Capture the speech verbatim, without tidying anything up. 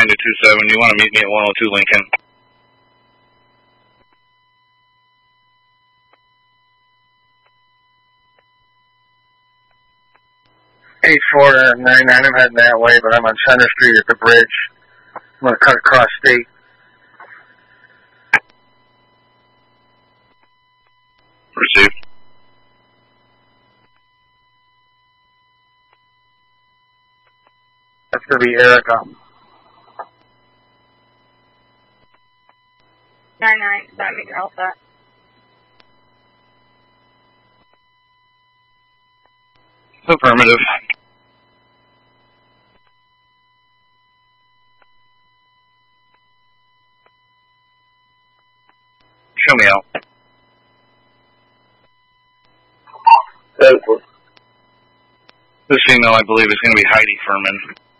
nine to two seven. You want to meet me at one oh two Lincoln. eight four nine nine, I'm heading that way, but I'm on Center Street at the bridge. I'm going to cut across state. Received. That's going to be Erica. nine nine, that means you're all set. Affirmative. Show me out. This female, I believe, is going to be Heidi Furman.